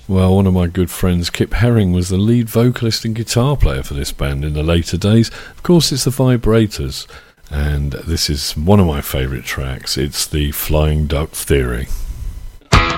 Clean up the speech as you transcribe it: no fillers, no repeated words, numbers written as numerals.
Well, one of my good friends, Kip Herring, was the lead vocalist and guitar player for this band in the later days. Of course, it's the Vibrators, and this is one of my favourite tracks. It's the Flying Duck Theory.